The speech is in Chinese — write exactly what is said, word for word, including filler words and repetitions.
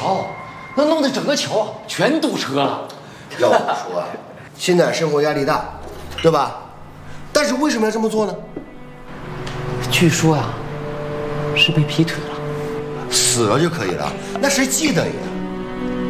桥，那弄得整个桥啊全堵车了。 要我说啊，现在生活压力大，对吧？但是为什么要这么做呢？ 据说呀、啊，是被劈腿了。 死了就可以了，那谁记得呀？